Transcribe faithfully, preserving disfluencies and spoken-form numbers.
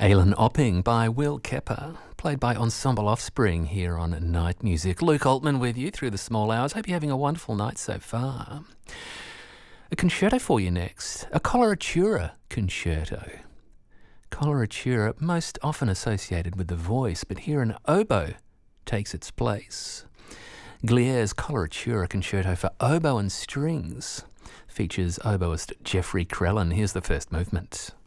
Alan Opping by Will Kepper, played by Ensemble Offspring here on Night Music. Luke Altman with you through the small hours. Hope you're having a wonderful night so far. A concerto for you next, a coloratura concerto. Coloratura, most often associated with the voice, but here an oboe takes its place. Glier's Coloratura Concerto for Oboe and Strings features oboist Jeffrey Krellin. Here's the first movement.